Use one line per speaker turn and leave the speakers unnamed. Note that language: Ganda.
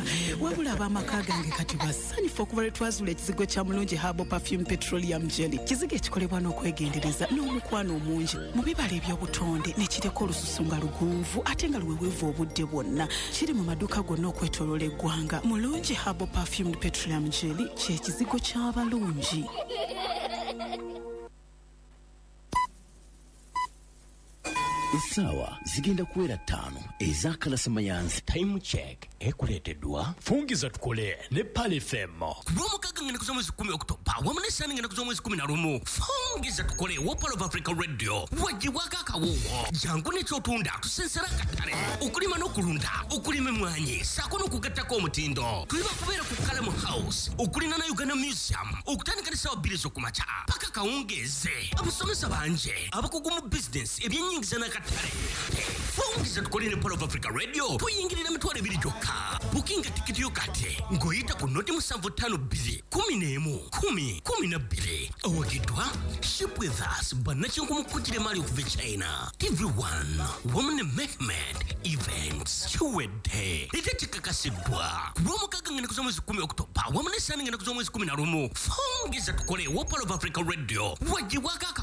wabula ab'amaka gange kati basanyufu okuba lwe twazuula ekizigo kya mulungi Herbal Perfume Petroleum Jelly. Kizigo ekikolebwa n'okwegendereza n'omukwano omungi mu bibala eby'obutonde ne kireka olususu nga lugunvu ate nga luweweevu obudde bwonna. Kiri mu maduuka gonna okwetooloola eggwanga. Mulungi Herbal Perfume Petroleum Jelly ky'ekizigo ky'abalungi.
Sawa zigenda kuwera 5 ezakalasa mayanzi.
Time check ekuleteddwa fungiza tukole ne Pale FM.
Kulomukaga ngene kuzo mwezi 10 Oktoba wamune sani ngene kuzo mwezi 11 fungiza tukole wa Pale of Africa Radio wajiwaka kawowo jangu ne chotunda tusensera katale okulima n'okulunda okulima mwanyi sako n'okugattako omutindo tuliba kubeera ku Kalamu House okulina na Uganda Museum okutandika ne sawa 2 z'okumakya paka kawungeze abasomesa banje abakugu mu business ebyennyingiza na katale fungiza tukole ne Pale of Africa Radio tuyingirira mitwale 2 jokka bookinga tikiti yo kate ngoyita ku noti 752 10 awagidwa ship with us banachingu mukutire mali okuva China. TV1 Women Mehmet Events Chuwede itekikasidwa kulomukaga ngene kuzo mwezi 10 Oktoba wamune sani ngene kuzo mwezi 11 fungiza tukole wa Pale of Africa Radio wajiwaka